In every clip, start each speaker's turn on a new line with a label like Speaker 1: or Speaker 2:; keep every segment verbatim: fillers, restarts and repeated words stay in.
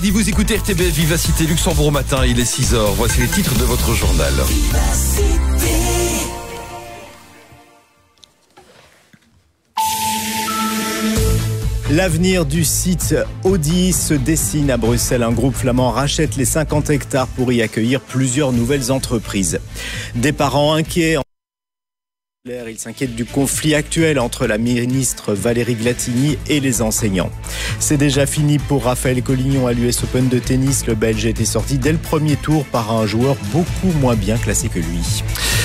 Speaker 1: Vous écoutez R T B F Vivacité Luxembourg au matin, il est six heures. Voici les titres de votre journal.
Speaker 2: L'avenir du site Audi se dessine à Bruxelles. Un groupe flamand rachète les cinquante hectares pour y accueillir plusieurs nouvelles entreprises. Des parents inquiets. Ils s'inquiètent du conflit actuel entre la ministre Valérie Glatigny et les enseignants. C'est déjà fini pour Raphaël Collignon à l'U S Open de tennis. Le Belge était sorti dès le premier tour par un joueur beaucoup moins bien classé que lui.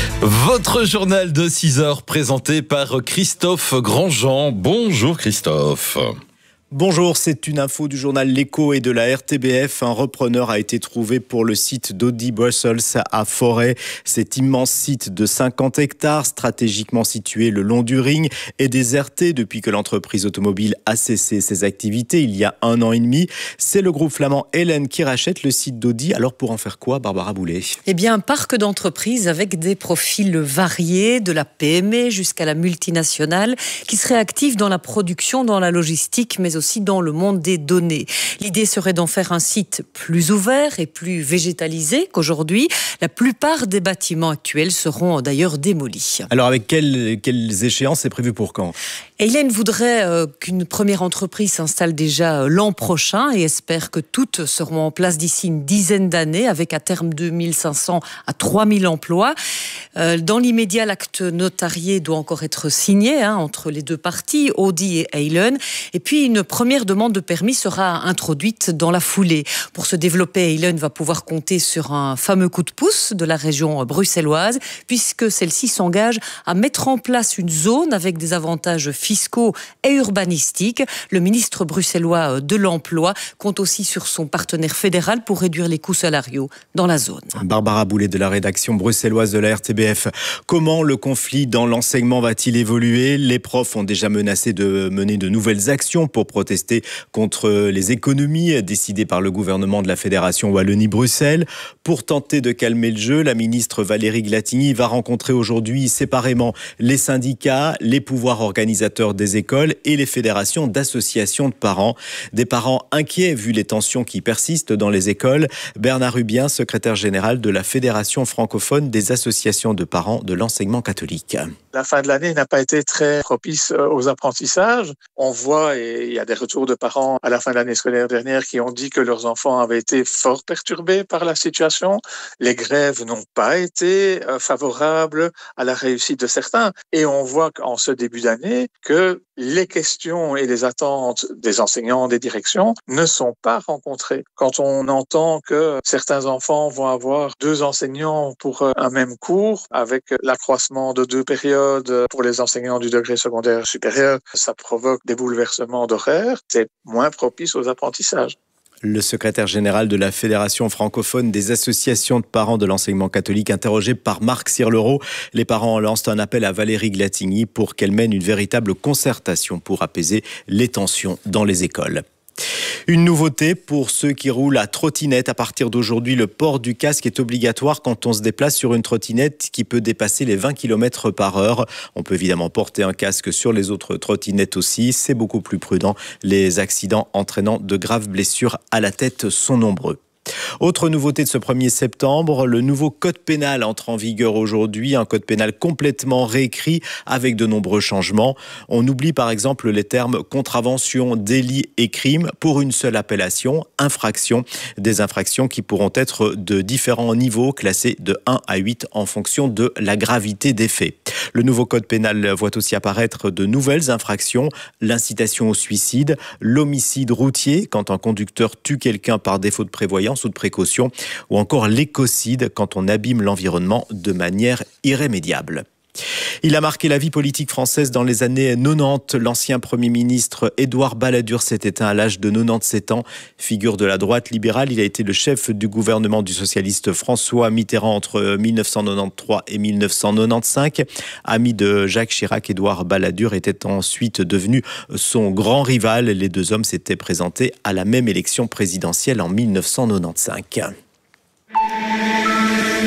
Speaker 1: Votre journal de six heures présenté par Christophe Grandjean. Bonjour Christophe.
Speaker 2: Bonjour, c'est une info du journal L'Écho et de la R T B F. Un repreneur a été trouvé pour le site d'Audi Brussels à Forêt. Cet immense site de cinquante hectares, stratégiquement situé le long du Ring, est déserté depuis que l'entreprise automobile a cessé ses activités il y a un an et demi. C'est le groupe flamand Helen qui rachète le site d'Audi. Alors pour en faire quoi, Barbara Boulet ?
Speaker 3: Eh bien, un parc d'entreprises avec des profils variés, de la P M E jusqu'à la multinationale, qui serait active dans la production, dans la logistique, mais aussi dans le monde des données. L'idée serait d'en faire un site plus ouvert et plus végétalisé qu'aujourd'hui. La plupart des bâtiments actuels seront d'ailleurs démolis.
Speaker 2: Alors avec quelles, quelles échéances c'est prévu pour quand ?
Speaker 3: Hélène voudrait euh, qu'une première entreprise s'installe déjà euh, l'an prochain et espère que toutes seront en place d'ici une dizaine d'années, avec à terme deux mille cinq cents à trois mille emplois. Euh, dans l'immédiat, l'acte notarié doit encore être signé hein, entre les deux parties, Audi et Helen. Et puis une première demande de permis sera introduite dans la foulée. Pour se développer, Helen va pouvoir compter sur un fameux coup de pouce de la région bruxelloise, puisque celle-ci s'engage à mettre en place une zone avec des avantages fiscaux et urbanistiques. Le ministre bruxellois de l'Emploi compte aussi sur son partenaire fédéral pour réduire les coûts salariaux dans la zone.
Speaker 2: Barbara Boulet de la rédaction bruxelloise de la R T B F. Comment le conflit dans l'enseignement va-t-il évoluer ? Les profs ont déjà menacé de mener de nouvelles actions pour protester contre les économies décidées par le gouvernement de la Fédération Wallonie-Bruxelles. Pour tenter de calmer le jeu, la ministre Valérie Glatigny va rencontrer aujourd'hui séparément les syndicats, les pouvoirs organisateurs des écoles et les fédérations d'associations de parents. Des parents inquiets vu les tensions qui persistent dans les écoles. Bernard Hubien, secrétaire général de la Fédération francophone des associations de parents de l'enseignement catholique.
Speaker 4: La fin de l'année n'a pas été très propice aux apprentissages. On voit, et il y a des retours de parents à la fin de l'année scolaire dernière qui ont dit que leurs enfants avaient été fort perturbés par la situation. Les grèves n'ont pas été favorables à la réussite de certains. Et on voit qu'en ce début d'année, que les questions et les attentes des enseignants, des directions ne sont pas rencontrées. Quand on entend que certains enfants vont avoir deux enseignants pour un même cours, avec l'accroissement de deux périodes pour les enseignants du degré secondaire supérieur, ça provoque des bouleversements d'horaire, c'est moins propice aux apprentissages.
Speaker 2: Le secrétaire général de la Fédération francophone des associations de parents de l'enseignement catholique, interrogé par Marc Sirlereau. Les parents lancent un appel à Valérie Glatigny pour qu'elle mène une véritable concertation pour apaiser les tensions dans les écoles. Une nouveauté pour ceux qui roulent à trottinette. À partir d'aujourd'hui, le port du casque est obligatoire quand on se déplace sur une trottinette qui peut dépasser les vingt kilomètres par heure. On peut évidemment porter un casque sur les autres trottinettes aussi. C'est beaucoup plus prudent. Les accidents entraînant de graves blessures à la tête sont nombreux. Autre nouveauté de ce premier septembre, le nouveau code pénal entre en vigueur aujourd'hui, un code pénal complètement réécrit avec de nombreux changements. On oublie par exemple les termes contravention, délit et crime pour une seule appellation, infraction. Des infractions qui pourront être de différents niveaux, classés de un à huit en fonction de la gravité des faits. Le nouveau code pénal voit aussi apparaître de nouvelles infractions, l'incitation au suicide, l'homicide routier quand un conducteur tue quelqu'un par défaut de prévoyance ou de précaution, ou encore l'écocide quand on abîme l'environnement de manière irrémédiable. Il a marqué la vie politique française dans les années quatre-vingt-dix. L'ancien Premier ministre Édouard Balladur s'est éteint à l'âge de quatre-vingt-dix-sept ans. Figure de la droite libérale, il a été le chef du gouvernement du socialiste François Mitterrand entre mille neuf cent quatre-vingt-treize et mille neuf cent quatre-vingt-quinze. Ami de Jacques Chirac, Édouard Balladur était ensuite devenu son grand rival. Les deux hommes s'étaient présentés à la même élection présidentielle en mille neuf cent quatre-vingt-quinze.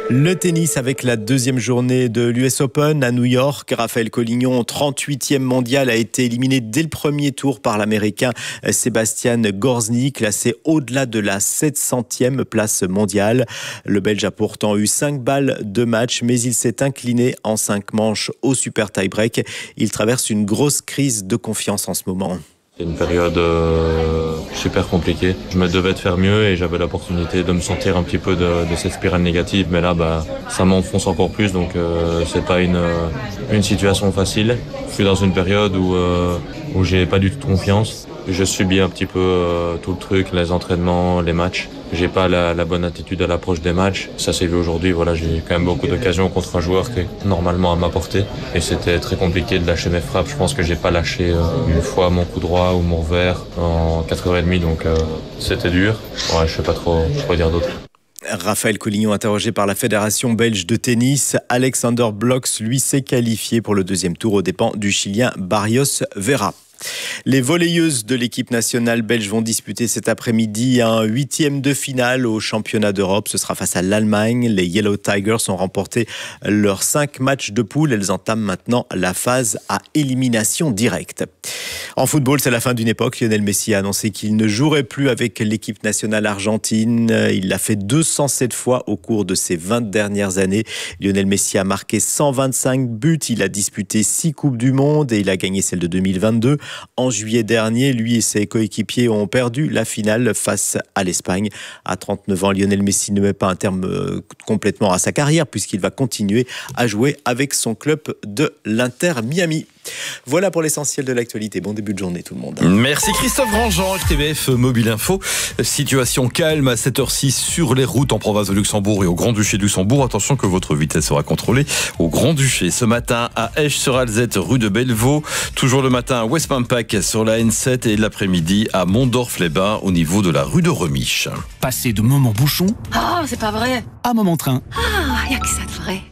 Speaker 2: Le tennis avec la deuxième journée de l'U S Open à New York. Raphaël Collignon, trente-huitième mondial, a été éliminé dès le premier tour par l'Américain Sebastian Gorzny, classé au-delà de la sept centième place mondiale. Le Belge a pourtant eu cinq balles de match, mais il s'est incliné en cinq manches au super tie-break. Il traverse une grosse crise de confiance en ce moment.
Speaker 5: C'est une période euh, super compliquée. Je me devais de faire mieux et j'avais l'opportunité de me sortir un petit peu de, de cette spirale négative. Mais là, bah, ça m'enfonce encore plus, donc euh, c'est pas une, une situation facile. Je suis dans une période où, euh, où j'ai pas du tout confiance. Je subis un petit peu euh, tout le truc, les entraînements, les matchs. J'ai pas la, la bonne attitude à l'approche des matchs. Ça s'est vu aujourd'hui. Voilà, j'ai eu quand même beaucoup d'occasions contre un joueur qui est normalement à ma portée. Et c'était très compliqué de lâcher mes frappes. Je pense que j'ai pas lâché euh, une fois mon coup droit ou mon revers en quatre heures trente. Donc euh, c'était dur. Ouais, je sais pas trop quoi dire d'autre.
Speaker 2: Raphaël Collignon, interrogé par la Fédération belge de tennis. Alexander Blox, lui, s'est qualifié pour le deuxième tour aux dépens du Chilien Barrios Vera. Les volleyeuses de l'équipe nationale belge vont disputer cet après-midi un huitième de finale au championnat d'Europe. Ce sera face à l'Allemagne. Les Yellow Tigers ont remporté leurs cinq matchs de poule. Elles entament maintenant la phase à élimination directe. En football, c'est la fin d'une époque. Lionel Messi a annoncé qu'il ne jouerait plus avec l'équipe nationale argentine. Il l'a fait deux cent sept fois au cours de ces vingt dernières années. Lionel Messi a marqué cent vingt-cinq buts. Il a disputé six Coupes du Monde et il a gagné celle de deux mille vingt-deux. En juillet dernier, lui et ses coéquipiers ont perdu la finale face à l'Espagne. À trente-neuf ans, Lionel Messi ne met pas un terme complètement à sa carrière puisqu'il va continuer à jouer avec son club de l'Inter Miami. Voilà pour l'essentiel de l'actualité. Bon début de journée tout le monde.
Speaker 1: Merci Christophe Grandjean, R T B F Mobile Info. Situation calme à sept heures six sur les routes en province de Luxembourg et au Grand-Duché de Luxembourg. Attention que votre vitesse sera contrôlée au Grand-Duché. Ce matin à Esch-sur-Alzette, rue de Bellevaux. Toujours le matin à Westpampac sur la N sept et l'après-midi à Mondorf-les-Bains au niveau de la rue de Remiche.
Speaker 6: Passez de moments bouchons
Speaker 7: Oh, c'est pas vrai.
Speaker 6: à moments train.
Speaker 7: Ah, y a que ça de vrai.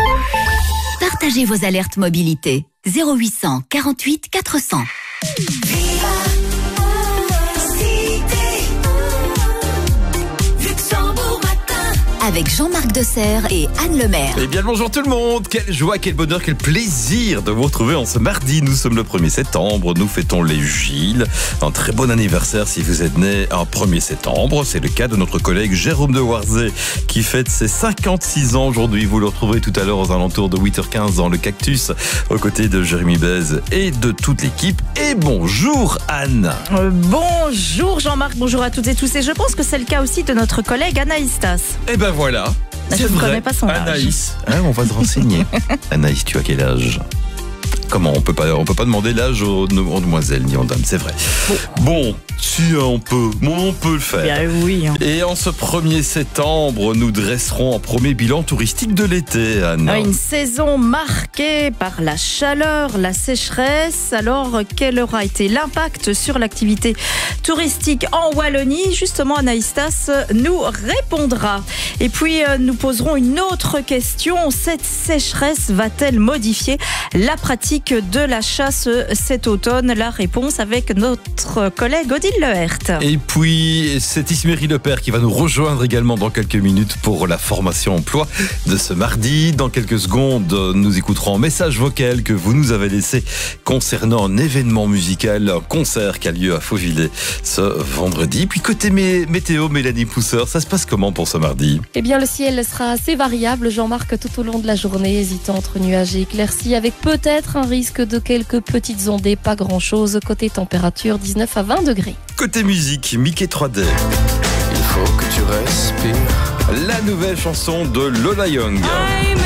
Speaker 8: Partagez vos alertes mobilité. zéro huit cent quarante-huit quatre cents. Avec Jean-Marc Desserre et Anne Lemaire.
Speaker 1: Eh bien, bonjour tout le monde. Quelle joie, quel bonheur, quel plaisir de vous retrouver en ce mardi. Nous sommes le premier septembre. Nous fêtons les Gilles. Un très bon anniversaire si vous êtes né un premier septembre. C'est le cas de notre collègue Jérôme de Warzé qui fête ses cinquante-six ans aujourd'hui. Vous le retrouverez tout à l'heure aux alentours de huit heures quinze dans le Cactus, aux côtés de Jérémy Bèze et de toute l'équipe. Et bonjour Anne.
Speaker 9: Euh, bonjour Jean-Marc, bonjour à toutes et tous. Et je pense que c'est le cas aussi de notre collègue Anaïs Tas.
Speaker 1: Eh ben voilà.
Speaker 9: Je ne connais pas son âge.
Speaker 1: Anaïs. Hein, on va se renseigner. Anaïs, tu as quel âge ? Comment on peut pas, on peut pas demander l'âge aux, aux demoiselles ni aux dames, c'est vrai. Bon, bon si on peut, bon, on peut le faire.
Speaker 9: Bien oui. Hein.
Speaker 1: Et en ce premier septembre, nous dresserons un premier bilan touristique de l'été, Anne.
Speaker 9: Une saison marquée par la chaleur, la sécheresse. Alors, quel aura été l'impact sur l'activité touristique en Wallonie ? Justement, Anaïs Tas nous répondra. Et puis, nous poserons une autre question. Cette sécheresse va-t-elle modifier la pratique de la chasse cet automne? La réponse avec notre collègue Odile Lehert.
Speaker 1: Et puis, c'est Isméry Lepère qui va nous rejoindre également dans quelques minutes pour la formation emploi de ce mardi. Dans quelques secondes, nous écouterons un message vocal que vous nous avez laissé concernant un événement musical, un concert qui a lieu à Fauvillers ce vendredi. Puis côté mé- météo, Mélanie Pousseur, ça se passe comment pour ce mardi ?
Speaker 10: Eh bien, le ciel sera assez variable, Jean-Marc, tout au long de la journée, hésitant entre nuages et éclaircies, avec peut-être un risque de quelques petites ondées, pas grand-chose. Côté température, dix-neuf à vingt degrés.
Speaker 1: Côté musique, Mickey trois D.
Speaker 11: Il faut que tu respires.
Speaker 1: La nouvelle chanson de Lola Young.